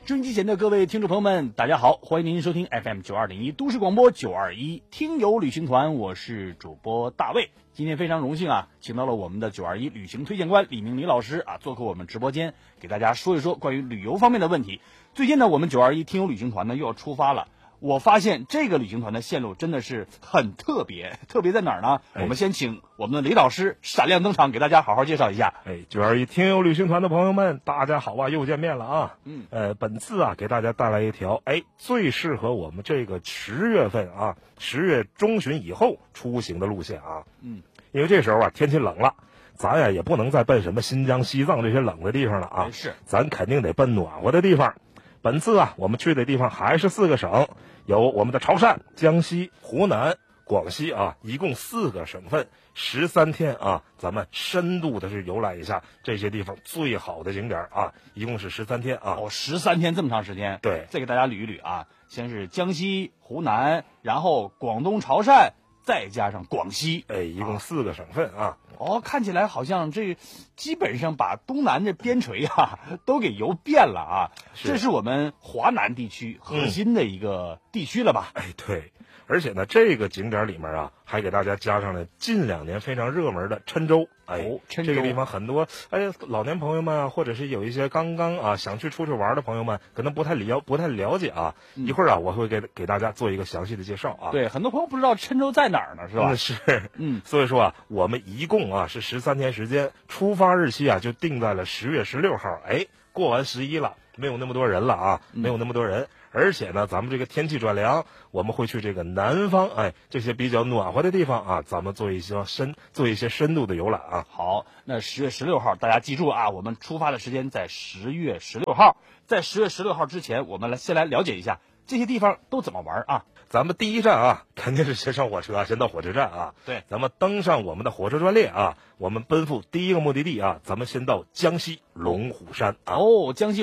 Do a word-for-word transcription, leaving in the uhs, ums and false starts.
收音机前的各位听众朋友们，大家好，欢迎您收听 F M 九二点一都市广播九二一听友旅行团，我是主播大卫。今天非常荣幸啊，请到了我们的九二一旅行推荐官李明李老师啊，做客我们直播间，给大家说一说关于旅游方面的问题。最近呢，我们九二一听友旅行团呢又要出发了。我发现这个旅行团的线路真的是很特别，特别在哪儿呢？ 哎、 我们先请我们的李老师闪亮登场，给大家好好介绍一下。 哎，九二一听友旅行团的朋友们，大家好啊，又见面了啊。 嗯， 呃，本次啊，给大家带来一条哎最适合我们这个十月份啊，十月中旬以后出行的路线啊。 嗯， 因为这时候啊，天气冷了。咱呀也不能再奔什么新疆、西藏这些冷的地方了啊， 是， 咱肯定得奔暖和的地方。本次啊，我们去的地方还是四个省，有我们的潮汕、江西、湖南、广西啊，一共四个省份，十三天啊，咱们深度的是游览一下这些地方最好的景点啊，一共是十三天啊。 哦，十三天这么长时间？ 对， 再给大家捋一捋啊，先是江西、湖南，然后广东潮汕，再加上广西， 哎，一共四个省份啊。 哦，看起来好像这基本上把东南这边陲啊都给游遍了啊。 是， 这是我们华南地区核心的一个地区了吧？ 嗯、哎，对。而且呢，这个景点里面啊，还给大家加上了近两年非常热门的郴州。哎， 哦、郴州这个地方很多哎老年朋友们啊，或者是有一些刚刚啊想去出去玩的朋友们，可能不太了不太了解啊。 嗯、 一会儿啊，我会给给大家做一个详细的介绍啊。 对，很多朋友不知道郴州在哪儿呢，是吧？ 嗯、是，嗯，所以说啊，我们一共啊是十三天时间，出发日期啊就定在了十月十六号。哎，过完十一了，没有那么多人了啊，没有那么多人。嗯，而且呢，咱们这个天气转凉，我们会去这个南方，哎，这些比较暖和的地方啊，咱们做一些深做一些深度的游览啊。 好，那十月十六号大家记住啊，我们出发的时间在十月十六号。在十月十六号之前，我们来先来了解一下这些地方都怎么玩啊。 咱们第一站啊，肯定是先上火车，先到火车站啊。 对， 咱们登上我们的火车专列啊，我们奔赴第一个目的地啊，咱们先到江西龙虎山啊。 哦，江西。